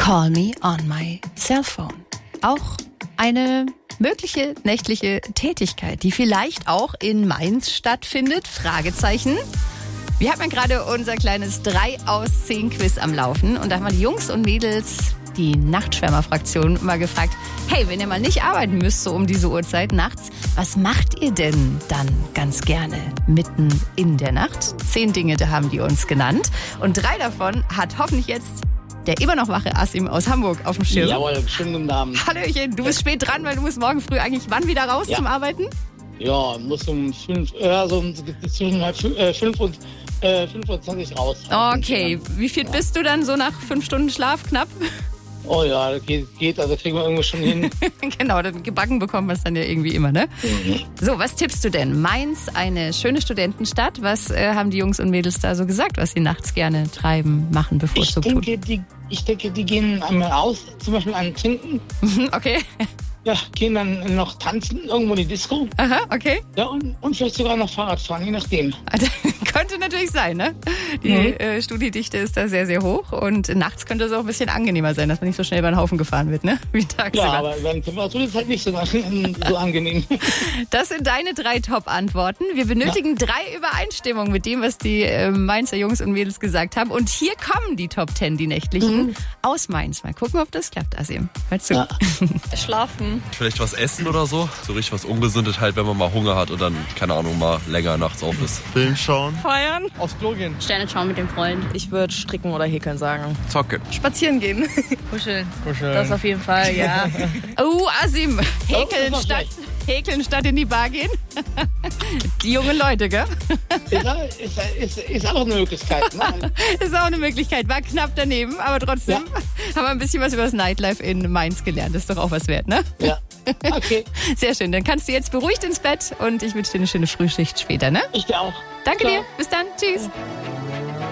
Call me on my cellphone. Auch eine mögliche nächtliche Tätigkeit, die vielleicht auch in Mainz stattfindet? Fragezeichen. Wir haben ja gerade unser kleines 3 aus 10 Quiz am Laufen und da haben wir die Jungs und Mädels, die Nachtschwärmer-Fraktion, mal gefragt, hey, wenn ihr mal nicht arbeiten müsst, so um diese Uhrzeit nachts, was macht ihr denn dann ganz gerne mitten in der Nacht? 10 Dinge, da haben die uns genannt und 3 davon hat hoffentlich jetzt der immer noch wache Asim aus Hamburg auf dem Schirm. Jawohl, schönen guten Abend. Hallöchen, du bist spät dran, weil du musst morgen früh eigentlich wann wieder raus zum Arbeiten? Ja, muss um 5, zwischen 5 und 5:20 Uhr raus. Okay, wie fit bist du dann so nach 5 Stunden Schlaf knapp? Oh ja, das geht, also kriegen wir irgendwo schon hin. Genau, dann gebacken bekommen wir es dann ja irgendwie immer, ne? So, was tippst du denn? Mainz, eine schöne Studentenstadt. Was haben die Jungs und Mädels da so gesagt, was sie nachts gerne treiben, machen, bevorzugt tun? Ich denke, die gehen einmal aus, zum Beispiel einen trinken. Okay. Ja, gehen dann noch tanzen, irgendwo in die Disco. Aha, okay. Ja, und vielleicht sogar noch Fahrrad fahren, je nachdem. Also, könnte natürlich sein, ne? Die Studiedichte ist da sehr, sehr hoch und nachts könnte es auch ein bisschen angenehmer sein, dass man nicht so schnell über den Haufen gefahren wird, ne? Wie tagsüber. Ja, aber wenn Temperatur ist halt nicht so angenehm. Das sind deine 3 Top-Antworten. Wir benötigen 3 Übereinstimmungen mit dem, was die Mainzer Jungs und Mädels gesagt haben. Und hier kommen die Top 10, die nächtlichen, aus Mainz. Mal gucken, ob das klappt, Asim. Hör zu. Ja. Schlafen. Vielleicht was essen oder so. So richtig was Ungesundes halt, wenn man mal Hunger hat und dann, keine Ahnung, mal länger nachts auf ist. Film schauen. Feiern. Aufs Klo gehen. Sterne schauen mit dem Freund. Ich würde stricken oder häkeln sagen. Zocken. Spazieren gehen. Kuscheln. Das auf jeden Fall, ja. Oh, Asim, häkeln statt in die Bar gehen. Die jungen Leute, gell? Ist auch eine Möglichkeit. Ne? Ist auch eine Möglichkeit. War knapp daneben, aber trotzdem haben wir ein bisschen was über das Nightlife in Mainz gelernt. Das ist doch auch was wert, ne? Ja. Okay. Sehr schön. Dann kannst du jetzt beruhigt ins Bett und ich wünsche dir eine schöne Frühschicht später, ne? Ich dir auch. Danke Ciao. dir. Bis dann. Tschüss.